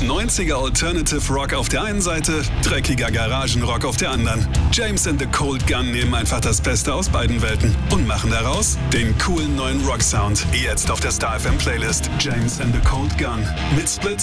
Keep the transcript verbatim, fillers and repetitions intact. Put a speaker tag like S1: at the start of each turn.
S1: neunziger Alternative Rock auf der einen Seite, dreckiger Garagenrock auf der anderen. James and the Cold Gun nehmen einfach das Beste aus beiden Welten und machen daraus den coolen neuen Rock-Sound. Jetzt auf der Star F M Playlist. James and the Cold Gun mit Split,